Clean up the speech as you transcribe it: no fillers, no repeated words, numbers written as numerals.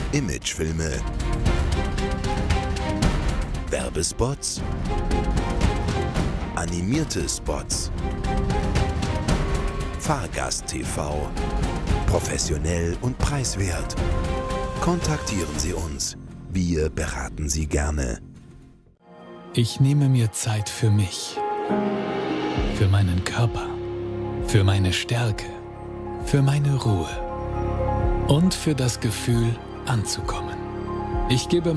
Imagefilme, Werbespots, animierte Spots, Fahrgast-TV, professionell und preiswert. Kontaktieren Sie uns. Wir beraten Sie gerne. Ich nehme mir Zeit für mich, für meinen Körper, für meine Stärke, für meine Ruhe und für das Gefühl, anzukommen. Ich gebe